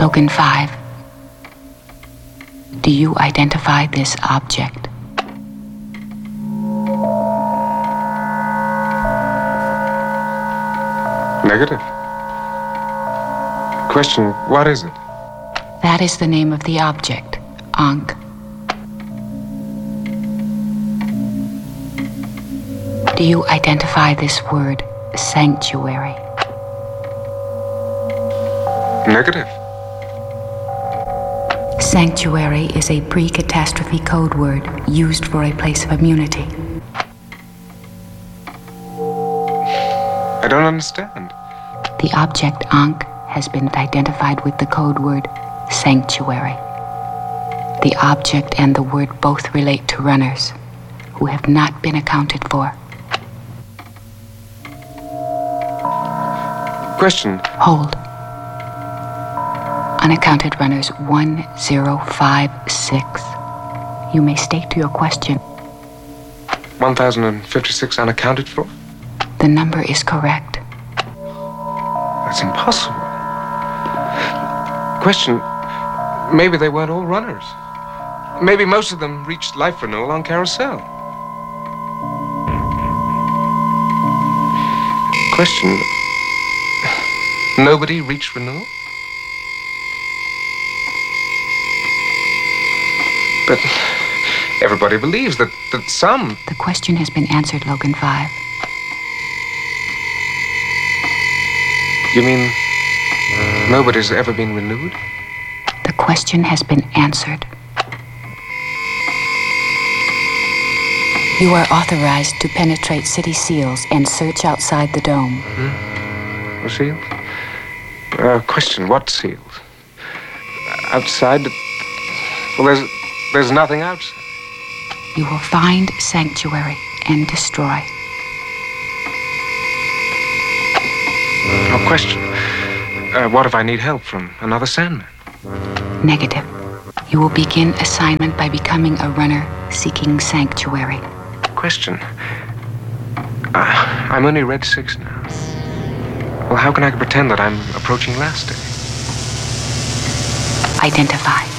Logan 5. Do you identify this object? Negative. Question, what is it? That is the name of the object, Ankh. Do you identify this word, sanctuary? Negative. Sanctuary is a pre-catastrophe code word used for a place of immunity. I don't understand. The object Ankh has been identified with the code word sanctuary. The object and the word both relate to runners who have not been accounted for. Question. Hold. Unaccounted runners 1056. You may state your question. 1,056 unaccounted for? The number is correct. That's impossible. Question, maybe they weren't all runners. Maybe most of them reached life renewal on Carousel. Question, nobody reached renewal? But everybody believes that some... The question has been answered, Logan 5. You mean nobody's ever been renewed? The question has been answered. You are authorized to penetrate city seals and search outside the dome. The seals? Question, what seals? Outside? Well, there's nothing outside. You will find sanctuary and destroy. No question. What if I need help from another Sandman? Negative. You will begin assignment by becoming a runner seeking sanctuary. Question. I'm only Red 6 now. Well, how can I pretend that I'm approaching last day? Identify.